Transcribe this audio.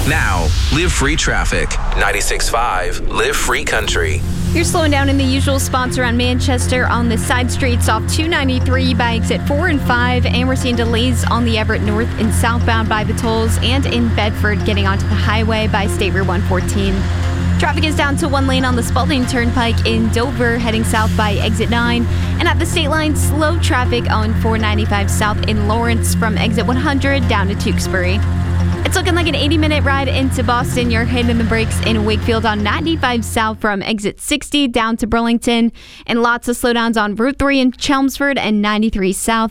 Now, Live Free Traffic. 96.5 Live Free Country. You're slowing down in the usual spots around Manchester on the side streets off 293 by exit 4 and 5, and we're seeing delays on the Everett north and southbound by the tolls, and in Bedford getting onto the highway by State Route 114. Traffic is down to one lane on the Spalding Turnpike in Dover, heading south by exit 9, and at the state line, slow traffic on 495 south in Lawrence from exit 100 down to Tewksbury. It's looking like an 80-minute ride into Boston. You're hitting the brakes in Wakefield on 95 south from exit 60 down to Burlington, and lots of slowdowns on Route 3 in Chelmsford and 93 south